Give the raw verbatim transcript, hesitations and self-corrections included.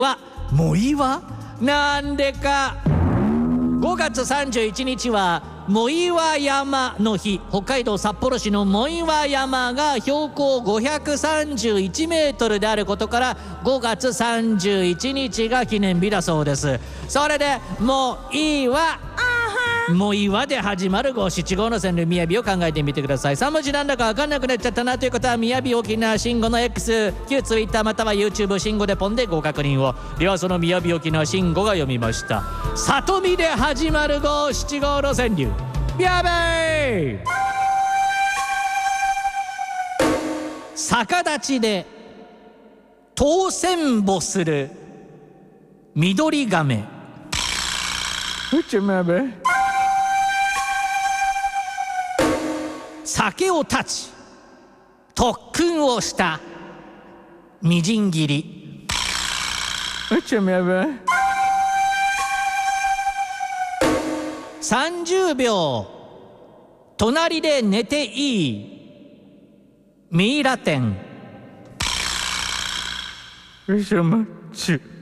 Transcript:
は藻岩なんでか。ごがつさんじゅういちにちは藻岩山の日。北海道札幌市の藻岩山が標高ごひゃくさんじゅういちメートルであることからごがつさんじゅういちにちが記念日だそうです。それで藻岩藻岩で始まる五七五の川柳雅を考えてみてください。さん文字なんだか分かんなくなっちゃったなという方は雅沖縄慎吾の X 旧 Twitter または YouTube 慎吾でポンでご確認を。ではその雅沖縄慎吾が読みました。里見で始まる五七五の川柳やべー。逆立ちで当選簿する緑亀。酒を断ち特訓をしたみじん切り。さんじゅうびょう隣で寝ていいミイラ店。